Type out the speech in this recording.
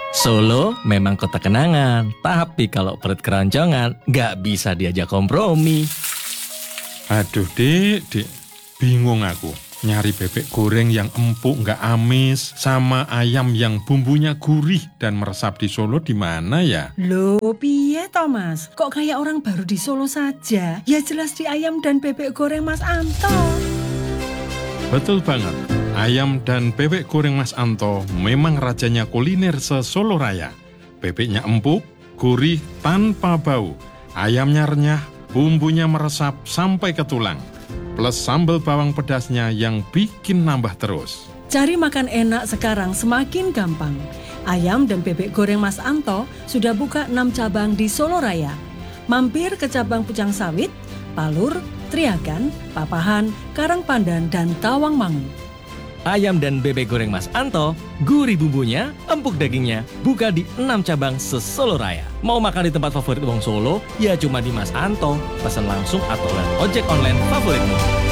Solo memang kota kenangan, tapi kalau perut keroncongan nggak bisa diajak kompromi. Aduh, Dik, bingung aku. Nyari bebek goreng yang empuk nggak amis sama ayam yang bumbunya gurih dan meresap di Solo di mana ya? Loh, piye Thomas? Kok kayak orang baru di Solo saja? Ya jelas di ayam dan bebek goreng Mas Anto. Betul banget. Ayam dan bebek goreng Mas Anto memang rajanya kuliner se-Solo Raya. Bebeknya empuk, gurih, tanpa bau. Ayamnya renyah, bumbunya meresap sampai ke tulang. Plus sambal bawang pedasnya yang bikin nambah terus. Cari makan enak sekarang semakin gampang. Ayam dan bebek goreng Mas Anto sudah buka 6 cabang di Solo Raya. Mampir ke cabang Pucang Sawit, Palur, Triagan, Papahan, Karangpandan, dan Tawangmangu. Ayam dan bebek goreng Mas Anto, gurih bumbunya, empuk dagingnya, buka di 6 cabang se-Solo Raya. Mau makan di tempat favorit wong Solo? Ya cuma di Mas Anto. Pesan langsung atau lewat ojek online favoritmu.